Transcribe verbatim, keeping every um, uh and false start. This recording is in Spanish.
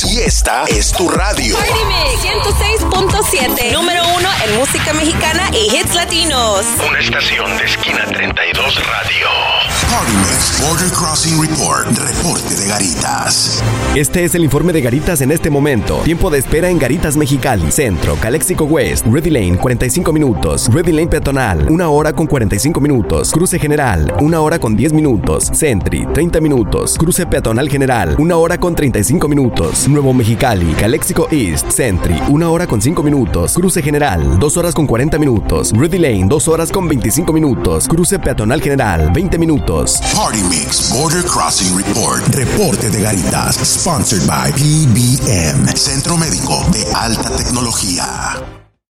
y esta es tu radio. Party Mix ciento seis punto siete, número uno en música mexicana y hits latinos. Una estación de Esquina treinta y dos Radio. Party Mix Border Crossing Report. Reporte de Garitas. Este es el informe de Garitas en este momento. Tiempo de espera en Garitas Mexicali, Centro, Calexico West, Ready Lane, cuarenta y cinco minutos. Ready Lane Peatonal, una hora con cuarenta y cinco minutos. Cruce General, una hora con diez minutos. Sentry, treinta minutos. Cruce Peatonal General, una hora con treinta y cinco minutos. Nuevo Mexicali, Calexico East, Sentry, una hora con cinco minutos. Cruce General, dos horas con cuarenta minutos. Ready Lane, dos horas con veinticinco minutos. Cruce Peatonal General, veinte minutos. Party Mix Border Crossing Report. Reporte de Garitas. Sponsored by P B M, Centro Médico de Alta Tecnología.